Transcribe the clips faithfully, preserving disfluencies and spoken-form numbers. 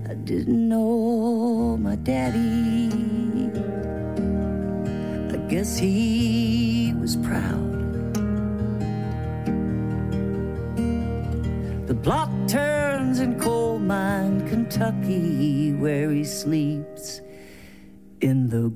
I didn't know my daddy. I guess he was proud. The block turns in coal mine, Kentucky, where he sleeps in the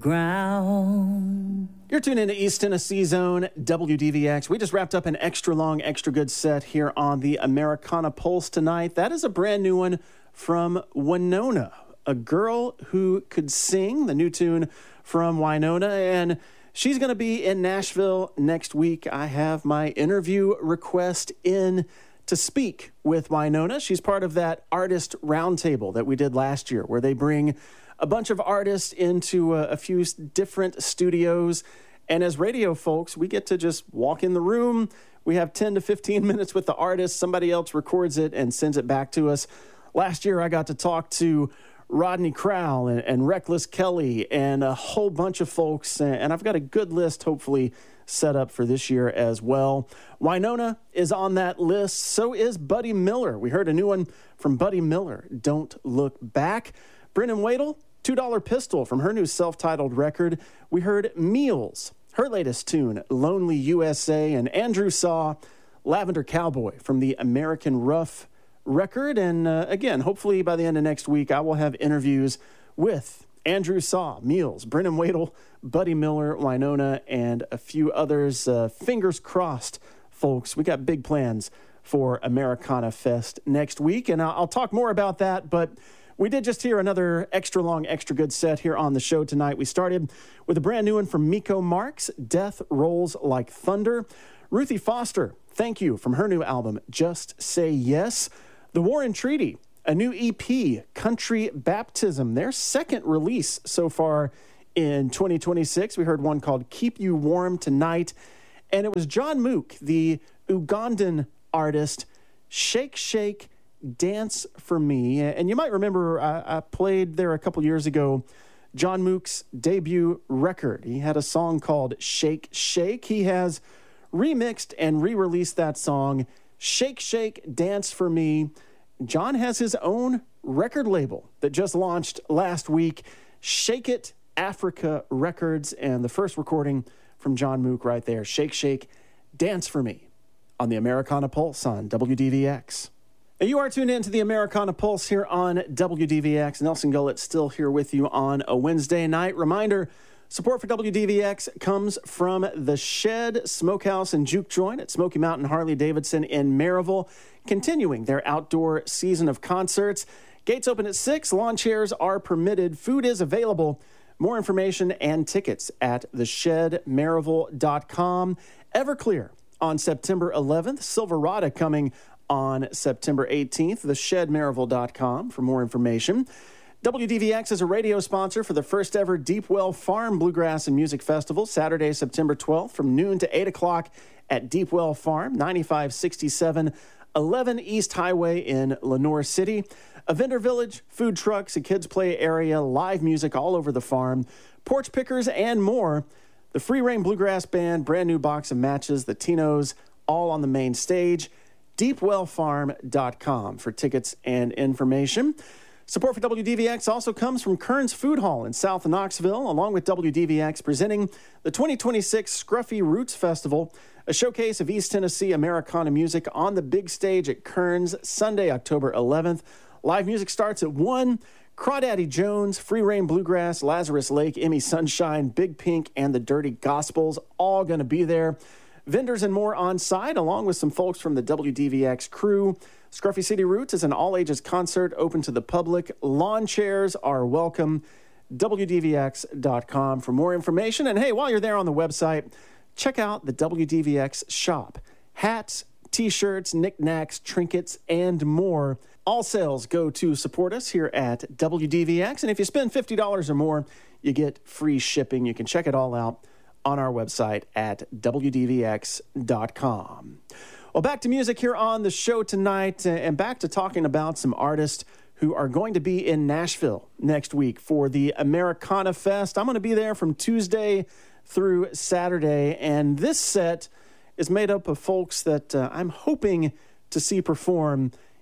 ground. You're tuned into East Tennessee Zone, W D V X. We just wrapped up an extra long, extra good set here on the Americana Pulse tonight. That is a brand new one from Wynonna, a girl who could sing, the new tune from Wynonna, and she's going to be in Nashville next week. I have my interview request in to speak with Wynonna. She's part of that artist roundtable that we did last year, where they bring a bunch of artists into a, a few different studios. And as radio folks, we get to just walk in the room. We have ten to fifteen minutes with the artist. Somebody else records it and sends it back to us. Last year, I got to talk to Rodney Crowell and, and Reckless Kelly and a whole bunch of folks. And I've got a good list, hopefully, set up for this year as well. Wynonna is on that list. So is Buddy Miller. We heard a new one from Buddy Miller, Don't Look Back. Brennan Wadle, two dollar Pistol from her new self-titled record. We heard Meals, her latest tune, Lonely U S A. And Andrew Saw, Lavender Cowboy from the American Rough record. And uh, again, hopefully by the end of next week, I will have interviews with Andrew Saw, Meals, Brennan Wadle, Buddy Miller, Wynonna, and a few others. Uh, fingers crossed, folks. We got big plans for Americana Fest next week, and I'll, I'll talk more about that, but we did just hear another extra long, extra good set here on the show tonight. We started with a brand new one from Miko Marks, Death Rolls Like Thunder. Ruthie Foster, Thank You, from her new album, Just Say Yes. The War and Treaty, a new E P, Country Baptism, their second release so far in twenty twenty-six. We heard one called Keep You Warm Tonight. And it was John Mook, the Ugandan artist, Shake, Shake, Dance for Me. And you might remember I, I played there a couple years ago John Mook's debut record. He had a song called Shake, Shake. He has remixed and re-released that song, Shake, Shake, Dance for Me. John has his own record label that just launched last week, Shake It Africa Records, and the first recording from John Mook right there, Shake, Shake, Dance for Me, on the Americana Pulse on W D V X. Now, you are tuned in to the Americana Pulse here on W D V X. Nelson Gullett still here with you on a Wednesday night. Reminder, support for W D V X comes from The Shed Smokehouse and Juke Joint at Smoky Mountain Harley-Davidson in Maryville, continuing their outdoor season of concerts. Gates open at six. Lawn chairs are permitted. Food is available. More information and tickets at the shed maryville dot com. Everclear on September eleventh. Silverado coming on September eighteenth. the shed maryville dot com for more information. W D V X is a radio sponsor for the first ever Deep Well Farm Bluegrass and Music Festival, Saturday, September twelfth, from noon to eight o'clock at Deep Well Farm, ninety-five sixty-seven eleven East Highway in Lenoir City. A vendor village, food trucks, a kids play area, live music all over the farm, porch pickers, and more. The Free Reign Bluegrass Band, brand new box of matches, the Tinos, all on the main stage. deep well farm dot com for tickets and information. Support for W D V X also comes from Kern's Food Hall in South Knoxville, along with W D V X presenting the twenty twenty-six Scruffy Roots Festival, a showcase of East Tennessee Americana music on the big stage at Kern's Sunday, October eleventh. Live music starts at one. Crawdaddy Jones, Free Reign Bluegrass, Lazarus Lake, Emmy Sunshine, Big Pink, and the Dirty Gospels all going to be there. Vendors and more on site, along with some folks from the W D V X crew. Scruffy City Roots is an all-ages concert open to the public. Lawn chairs are welcome. W D V X dot com for more information. And hey, while you're there on the website, check out the W D V X shop. Hats, t-shirts, knickknacks, trinkets, and more. All sales go to support us here at W D V X. And if you spend fifty dollars or more, you get free shipping. You can check it all out on our website at W D V X dot com. Well, back to music here on the show tonight, and back to talking about some artists who are going to be in Nashville next week for the Americana Fest. I'm going to be there from Tuesday through Saturday, and this set is made up of folks that uh, I'm hoping to see perform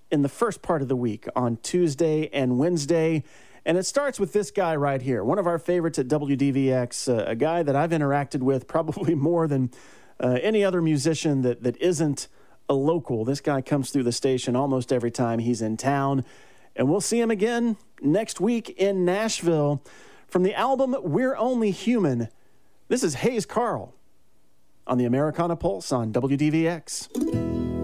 in the first part of the week on Tuesday and Wednesday. And it starts with this guy right here, one of our favorites at W D V X, uh, a guy that I've interacted with probably more than uh, any other musician that, that isn't a local. This guy comes through the station almost every time he's in town. And we'll see him again next week in Nashville. From the album We're Only Human, this is Hayes Carll on the Americana Pulse on W D V X.